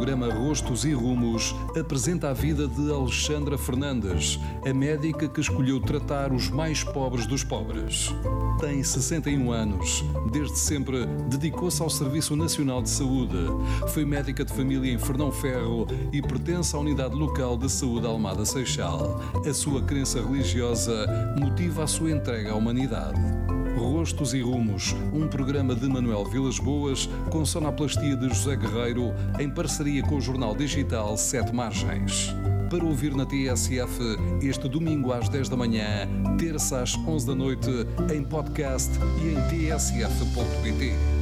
programa Rostos e Rumos apresenta a vida de Alexandra Fernandes, a médica que escolheu tratar os mais pobres dos pobres. Tem 61 anos. Desde sempre dedicou-se ao Serviço Nacional de Saúde. Foi médica de família em Fernão Ferro e pertence à Unidade Local de Saúde Almada Seixal. A sua crença religiosa motiva a sua entrega à humanidade. Rostos e Rumos, um programa de Manuel Vilas Boas com sonoplastia de José Guerreiro em parceria com o jornal digital Sete Margens. Para ouvir na TSF este domingo às 10 da manhã, terça às 11 da noite, em podcast e em tsf.pt.